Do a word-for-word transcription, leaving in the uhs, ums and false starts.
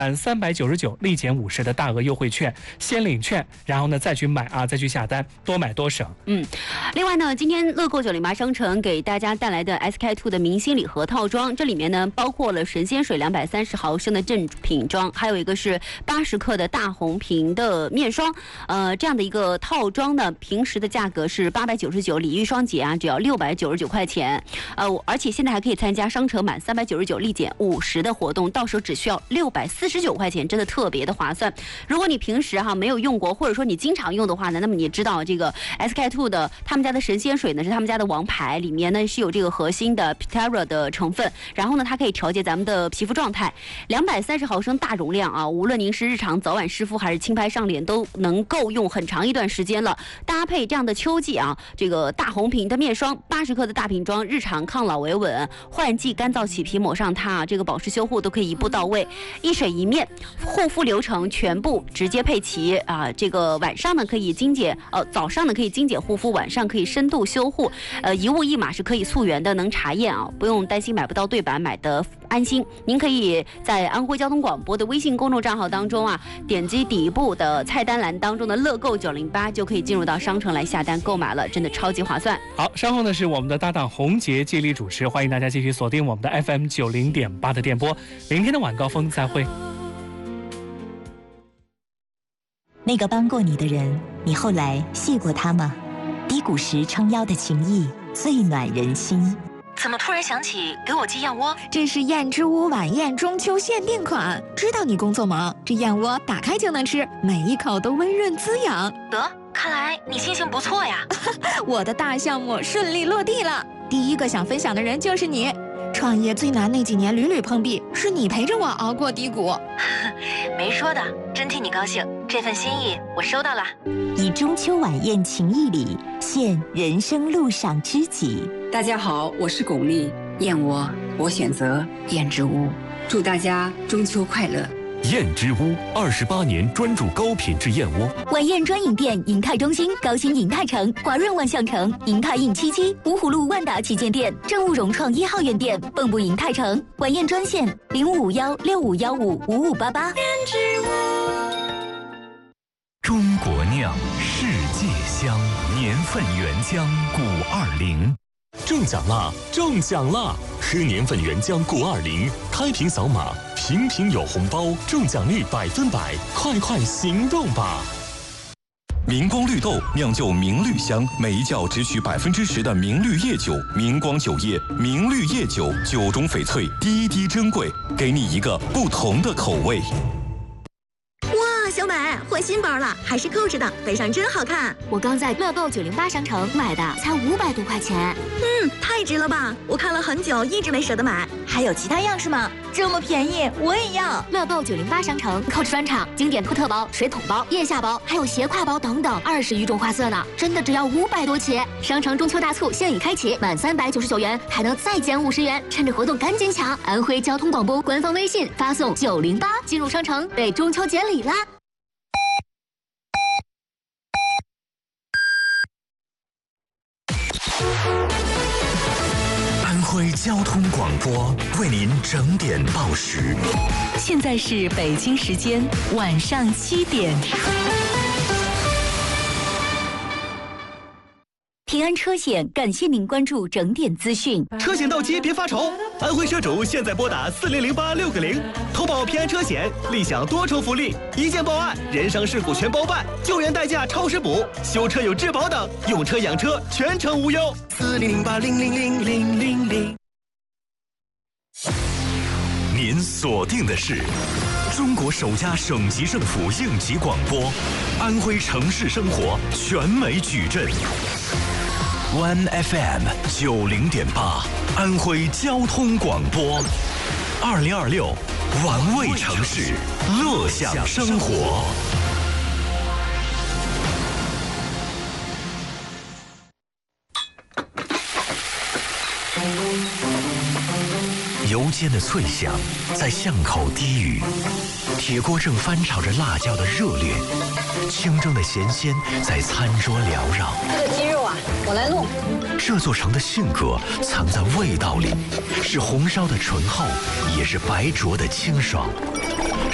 满三百九十九立减五十的大额优惠券，先领券，然后呢再去买啊，再去下单，多买多省。 嗯，另外呢，今天乐购九零八商城给大家带来的 S K two 的明星礼盒套装，这里面呢包括了神仙水两百三十毫升的正品装，还有一个是八十克的大红瓶的面霜。呃，这样的一个套装呢，平时的价格是八百九十九，礼遇双节啊，只要六百九十九块钱。呃，而且现在还可以参加商城满三百九十九立减五十的活动，到时候只需要六百四十九块钱，真的特别的划算。如果你平时哈没有用过，或者说你经常用的话呢，那么你知道这个 S K two 的他们家的神仙水呢是他们家的王牌，里面呢是有这个核心的 Pitera 的成分，然后呢它可以调节咱们的皮肤状态。两百三十毫升大容量啊，无论您是日常早晚湿敷还是轻拍上脸，都能够用很长一段时间了。搭配这样的秋季啊，这个大红瓶的面霜，八十克的大瓶装，日常抗老维稳，换季干燥起皮抹上它，这个保湿修护都可以一步到位，一水一面，护肤流程全部直接配齐啊。这个晚上呢可以精简，呃早上呢可以精简护肤，晚上可以深度修护，呃一物一码是可以溯源的，能查验啊，不用担心买不到对版，买的安心。您可以在安徽交通广播的微信公众账号当中啊，点击底部的菜单栏当中的乐购九零八，就可以进入到商城来下单购买了，真的超级划算。 好，稍后呢是我们的搭档洪杰接力主持，欢迎大家继续锁定我们的 F M 九零点八的电波。明天的晚高峰再会。 那个帮过你的人，你后来谢过他吗？低谷时撑腰的情谊，最暖人心。 怎么突然想起给我寄燕窝？ 这是燕之屋晚宴中秋限定款，知道你工作忙，这燕窝打开就能吃，每一口都温润滋养。 得，看来你心情不错呀。 我的大项目顺利落地了，第一个想分享的人就是你。创业最难那几年屡屡碰壁，是你陪着我熬过低谷。 没说的，真替你高兴，这份心意我收到了。 以中秋晚宴情谊礼，献人生路上知己。 大家好，我是巩俐，燕窝我选择燕之屋，祝大家中秋快乐。 燕之屋二十八年专注高品质燕窝。 晚宴专营店：银泰中心、高新银泰城、华润万象城、银泰印七七、五虎路万达旗舰店、正务融创一号院店、蚌埠银泰城。晚宴专线：零五五幺六五幺五五五八八。燕之屋。中国酿，世界香，年份原浆古二零。中奖啦！中奖啦！喝年份原浆古二零，开瓶扫码，瓶瓶有红包，中奖率百分百，快快行动吧！明光绿豆酿就明绿香，每一窖只取百分之十的明绿叶酒，明光酒业明绿叶酒，酒中翡翠，滴滴珍贵，给你一个不同的口味。 小美换新包了，还是扣着的，背上真好看。 我刚在乐购九零八商城买的，才五百多块钱。 嗯，太值了吧！我看了很久，一直没舍得买。 还有其他样式吗？这么便宜，我也要。 乐购九零八商城扣着专场，经典托特包、水桶包、腋下包，还有斜挎包等等，二十余种花色呢，真的只要五百多起。商城中秋大促现已开启，满三百九十九元还能再减五十元，趁着活动赶紧抢！安徽交通广播官方微信发送九零八进入商城，备中秋节礼啦！ 安徽交通广播为您整点报时。 现在是北京时间晚上七点。平安车险感谢您关注整点资讯。 车险到期别发愁，安徽车主现在拨打四零零八六个零，投保平安车险，立享多重福利：一件报案，人伤事故全包办，救援代驾超时补，修车有质保等，用车养车全程无忧。四零零八零零零零零零。 您锁定的是中国首家省级政府应急广播，安徽城市生活全美矩阵。One F M 九零点八，安徽交通广播，二零二六，玩味城市，乐享生活。油煎的脆响在巷口低语，铁锅正翻炒着辣椒的热烈，清蒸的咸鲜在餐桌缭绕。 这个鸡肉啊，我来弄。 这座城的性格藏在味道里，是红烧的醇厚，也是白灼的清爽。